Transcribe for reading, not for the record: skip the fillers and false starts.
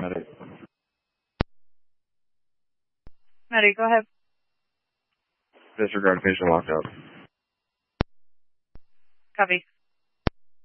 paramedic. Medic, go ahead. Disregard patient locked up. Copy.